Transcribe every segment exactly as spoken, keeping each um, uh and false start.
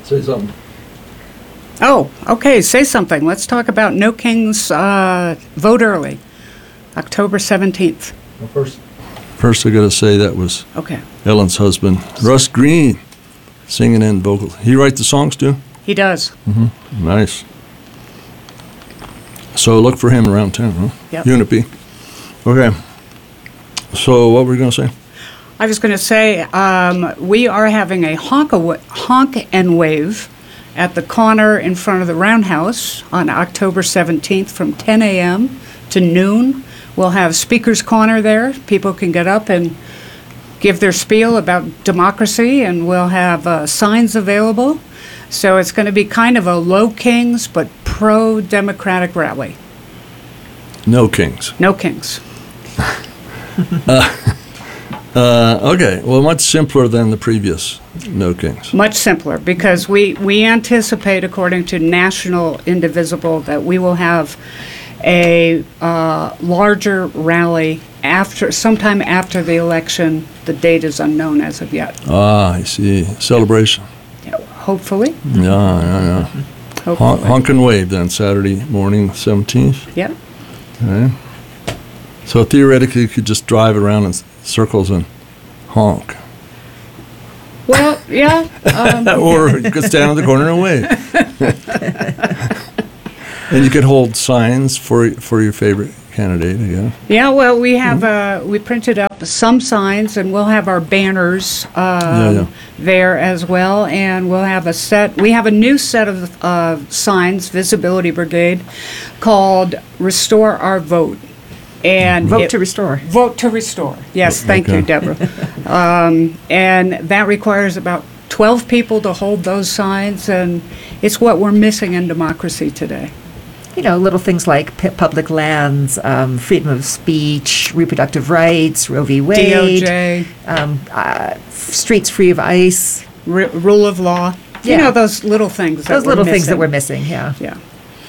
Say something. Oh, okay, say something. Let's talk about No Kings uh, Vote Early, October seventeenth. Well, first, first I got to say that was Okay. Ellen's husband, Russ Green, singing and vocals. He write the songs too? He does. Mm-hmm. Nice. So look for him around town, huh? Yep. Unipy. Okay. So what were we going to say? I was going to say, um, we are having a honk, awa- honk and wave at the corner in front of the Roundhouse on October seventeenth from ten a.m. to noon. We'll have Speaker's Corner there. People can get up and give their spiel about democracy, and we'll have uh, signs available. So it's going to be kind of a low Kings but pro-democratic rally. No Kings. No Kings. uh, uh, okay. Well, much simpler than the previous No Kings. Much simpler, because we, we anticipate, according to National Indivisible, that we will have a uh, larger rally after sometime after the election. The date is unknown as of yet. Ah, I see. Celebration. Yeah, hopefully. Yeah, yeah, yeah. Hopefully. Hon- honk and wave then, Saturday morning, seventeenth. Yep. Okay. So theoretically, you could just drive around in circles and honk. Well, yeah. Um, Or you could stand on the corner and wave. And you could hold signs for for your favorite candidate, yeah. Yeah, well, we have uh, we printed up some signs, and we'll have our banners um, Yeah, yeah. there as well, and we'll have a set. We have a new set of uh, signs, Visibility Brigade, called "Restore Our Vote." And Vote it- to restore. Vote to restore. Yes, thank you, Okay. Deborah. Um, and that requires about twelve people to hold those signs, and it's what we're missing in democracy today. You know, little things like p- public lands, um, freedom of speech, reproductive rights, Roe v. Wade, D O J, um, uh, f- streets free of ice. r- rule of law. You Yeah. know, those little things. that Those we're little things that missing. we're missing, yeah. Yeah.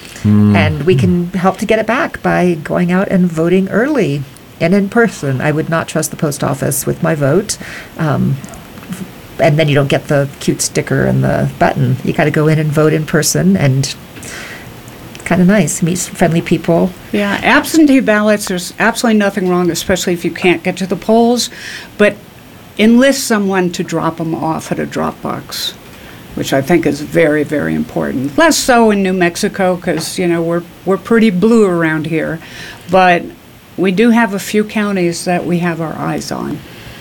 And we can help to get it back by going out and voting early and in person. I would not trust the post office with my vote. Um, and then you don't get the cute sticker and the button. You got to go in and vote in person, and kind of nice. Meet some friendly people. Yeah, absentee ballots, there's absolutely nothing wrong, especially if you can't get to the polls, but enlist someone to drop them off at a drop box, which I think is very, very important. Less so in New Mexico, because, you know, we're, we're pretty blue around here, but we do have a few counties that we have our eyes on.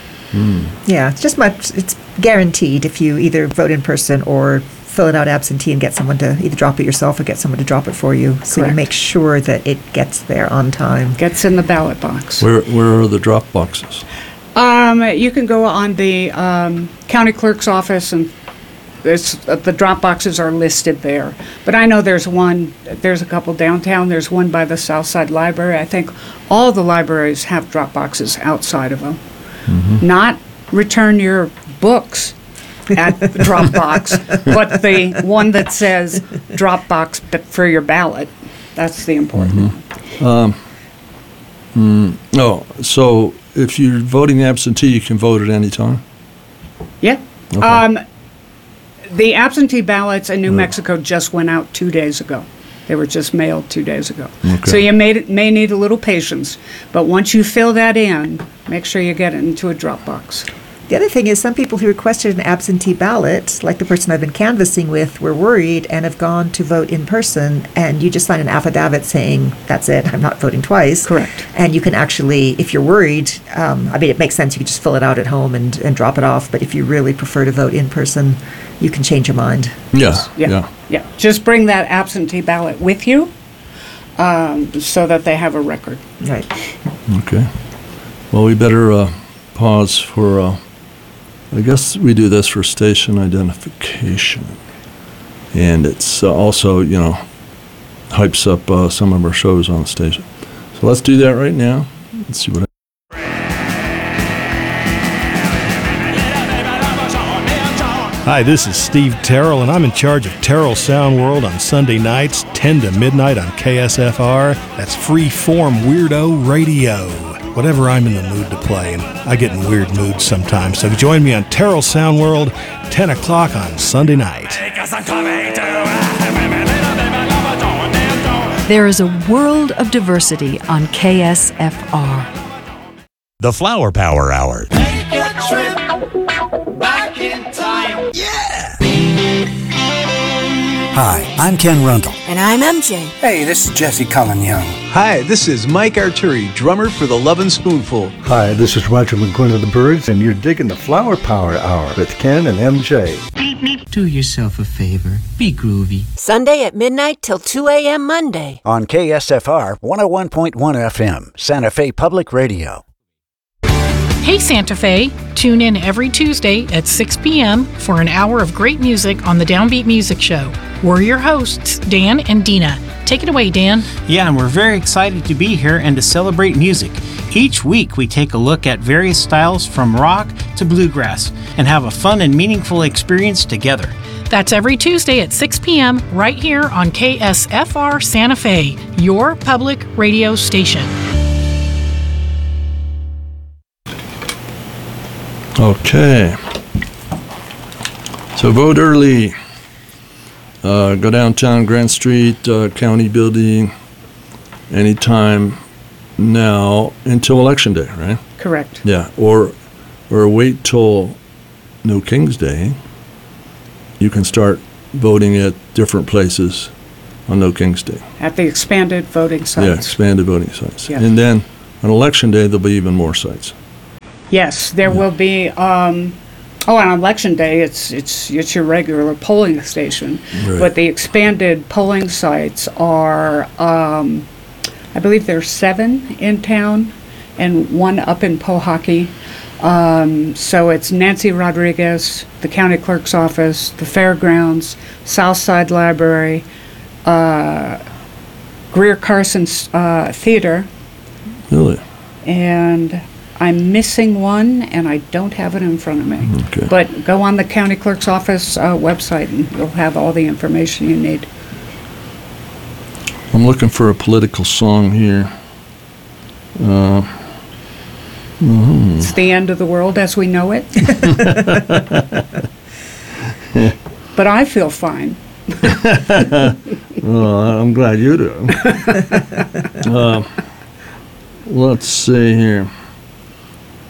Yeah, it's just much. It's guaranteed if you either vote in person or fill it out absentee and get someone to either drop it yourself or get someone to drop it for you. So Correct. you make sure that it gets there on time. Gets in the ballot box. Where where are the drop boxes? Um, you can go on the um, county clerk's office, and there's, uh, the drop boxes are listed there. But I know there's one, there's a couple downtown, there's one by the Southside Library. I think all the libraries have drop boxes outside of them. Not return your books at the drop box, but the one that says drop box but for your ballot. That's the important one. No, so if you're voting absentee, you can vote at any time? Yeah. Okay. Um, the absentee ballots in New Yeah. Mexico just went out two days ago. They were just mailed two days ago. Okay. So you may, may need a little patience, but once you fill that in, make sure you get it into a drop box. The other thing is some people who requested an absentee ballot, like the person I've been canvassing with, were worried and have gone to vote in person, and you just sign an affidavit saying, that's it, I'm not voting twice. Correct. And you can actually, if you're worried, um, I mean, it makes sense, you can just fill it out at home and, and drop it off, but if you really prefer to vote in person, you can change your mind. Yeah, Yeah. yeah. Yeah. Just bring that absentee ballot with you um, so that they have a record. Right. Okay. Well, we better uh, pause for, uh, I guess we do this for station identification. And it's uh, also, you know, hypes up uh, some of our shows on the station. So let's do that right now. Let's see what I Hi, this is Steve Terrell, and I'm in charge of Terrell Sound World on Sunday nights, ten to midnight on K S F R. That's Free Form Weirdo Radio. whatever I'm in the mood to play, and I get in weird moods sometimes. So join me on Terrell Sound World, ten o'clock on Sunday night. There is a world of diversity on K S F R. The Flower Power Hour. Take a trip back in time. Yeah! Hi, I'm Ken Rundle. And I'm M J. Hey, this is Jesse Cullen Young. Hi, this is Mike Arturi, drummer for the Lovin' Spoonful. Hi, this is Roger McGuinn of the Byrds, and you're digging the Flower Power Hour with Ken and M J. Do yourself a favor. Be groovy. Sunday at midnight till two a.m. Monday. On K S F R one oh one point one F M, Santa Fe Public Radio. Hey Santa Fe, tune in every Tuesday at six p.m. for an hour of great music on the Downbeat Music Show. We're your hosts, Dan and Dina. Take it away, Dan. Yeah, and we're very excited to be here and to celebrate music. Each week we take a look at various styles from rock to bluegrass and have a fun and meaningful experience together. That's every Tuesday at six p.m. right here on K S F R Santa Fe, your public radio station. Okay. So vote early. Uh, go downtown Grant Street, uh, County Building, anytime now until Election Day, right? Correct. Yeah, or or wait till No King's Day. You can start voting at different places on No King's Day. At the expanded voting sites. Yeah, expanded voting sites. Yeah. And then on Election Day, there'll be even more sites. Yes, there will be. Um, oh, on Election Day, it's it's it's your regular polling station, Right. but the expanded polling sites are, um, I believe there's seven in town, and one up in Pojoaquie. Um, so it's Nancy Rodriguez, the county clerk's office, the fairgrounds, Southside Library, uh, Greer Carson's uh, Theater, Really? and I'm missing one, and I don't have it in front of me. Okay. But go on the county clerk's office uh, website, and you'll have all the information you need. I'm looking for a political song here. Uh, mhm. It's the end of the world as we know it. But I feel fine. Well, I'm glad you do. uh, let's see here.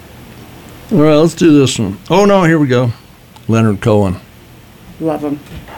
All right, let's do this one. Oh, no, here we go. Leonard Cohen. Love them.